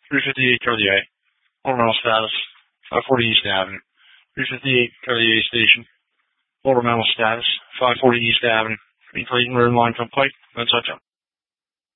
358 Charlie A. Ornamental status, 540 East Avenue. 358 Charlie A Station. Ornamental status, 540 East Avenue. Between Clayton Road and Line Pike, no touch-up.